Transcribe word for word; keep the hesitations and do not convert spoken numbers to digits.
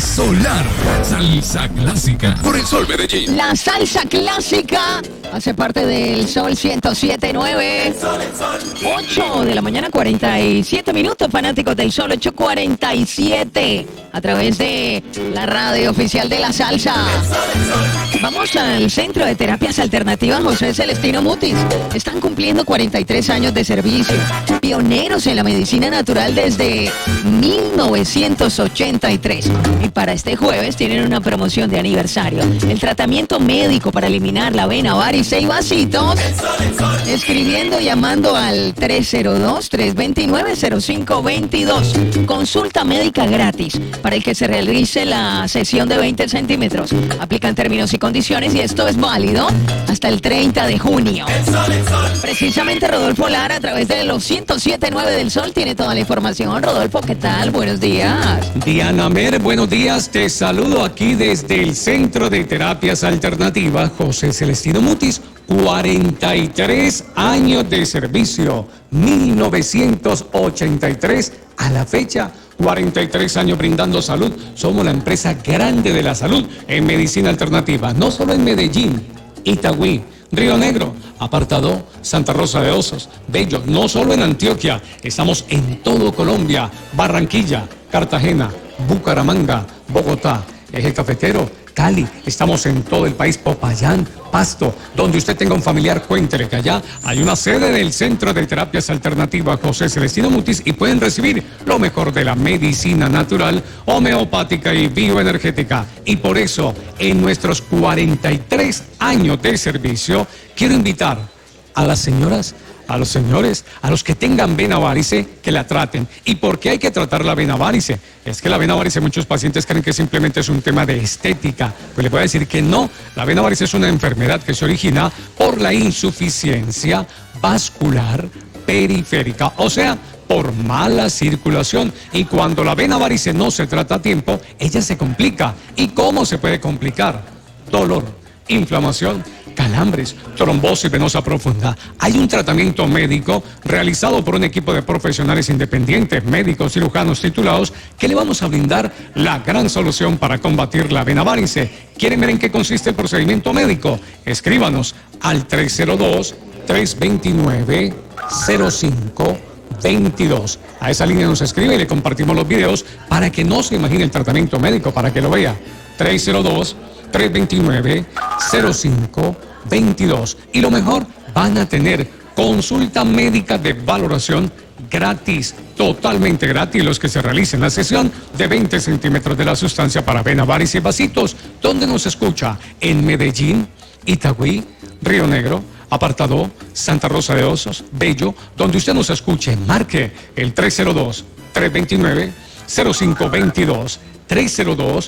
Solar, salsa clásica por el Sol Medellín. La salsa clásica hace parte del Sol ciento siete punto nueve. ocho de la mañana, cuarenta y siete minutos, fanáticos del Sol, ocho cuarenta y siete, a través de la radio oficial de la salsa. Vamos al Centro de Terapias Alternativas José Celestino Mutis. Están cumpliendo cuarenta y tres años de servicio. Pioneros en la medicina natural desde mil novecientos ochenta y tres. Y para este jueves tienen una promoción de aniversario. El tratamiento médico para eliminar la vena, varice y vasitos. Escribiendo y llamando al tres cero dos, tres dos nueve, cero cinco dos dos. Consulta médica gratis para el que se realice la sesión de veinte centímetros. Aplican términos y condiciones y esto es válido hasta el treinta de junio. Precisamente Rodolfo Lara, a través de los ciento siete punto nueve del Sol, tiene toda la información. Rodolfo, ¿qué tal? Buenos días. Diana Mer, buenos días. Te saludo aquí desde el Centro de Terapias Alternativas José Celestino Mutis. cuarenta y tres años de servicio, mil novecientos ochenta y tres a la fecha. cuarenta y tres años brindando salud. Somos la empresa grande de la salud en medicina alternativa, no solo en Medellín, Itagüí, Río Negro, Apartadó, Santa Rosa de Osos, Bello, no solo en Antioquia, estamos en todo Colombia, Barranquilla, Cartagena, Bucaramanga, Bogotá, Eje Cafetero, Cali, estamos en todo el país, Popayán, Pasto, donde usted tenga un familiar, cuéntele que allá hay una sede del Centro de Terapias Alternativas José Celestino Mutis y pueden recibir lo mejor de la medicina natural, homeopática y bioenergética. Y por eso, en nuestros cuarenta y tres años de servicio, quiero invitar a las señoras, a los señores, a los que tengan vena varice, que la traten. ¿Y por qué hay que tratar la vena varice? Es que la vena varice, muchos pacientes creen que simplemente es un tema de estética. Pues les voy a decir que no. La vena varice es una enfermedad que se origina por la insuficiencia vascular periférica, o sea, por mala circulación. Y cuando la vena varice no se trata a tiempo, ella se complica. ¿Y cómo se puede complicar? Dolor, inflamación, calambres, trombosis venosa profunda. Hay un tratamiento médico realizado por un equipo de profesionales independientes, médicos, cirujanos titulados, que le vamos a brindar la gran solución para combatir la vena varice. ¿Quieren ver en qué consiste el procedimiento médico? Escríbanos al tres cero dos, tres dos nueve, cero cinco dos dos. A esa línea nos escribe y le compartimos los videos para que no se imagine el tratamiento médico, para que lo vea. tres cero dos, tres dos nueve, cero cinco dos dos. Y lo mejor, van a tener consulta médica de valoración gratis, totalmente gratis, los que se realicen la sesión de veinte centímetros de la sustancia para vena, varice y vasitos. ¿Dónde nos escucha? En Medellín, Itagüí, Río Negro, Apartadó, Santa Rosa de Osos, Bello. Donde usted nos escuche, marque el tres cero dos, tres dos nueve, cero cinco dos dos. tres cero dos,